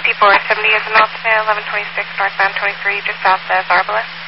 5470 is an Alta, 1126 northbound 23, just south of Arbalest.